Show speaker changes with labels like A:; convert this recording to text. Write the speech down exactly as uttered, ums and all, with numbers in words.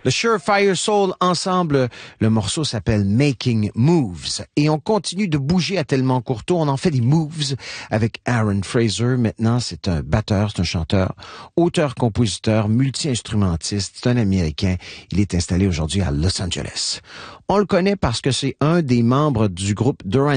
A: Le Surefire Soul ensemble, le morceau s'appelle Making Moves. Et on continue de bouger à Tellement Courteau. On en fait des moves avec Aaron Fraser. Maintenant, c'est un batteur, c'est un chanteur, auteur-compositeur, multi-instrumentiste. C'est un Américain. Il est installé aujourd'hui à Los Angeles. On le connaît parce que c'est un des membres du groupe Duran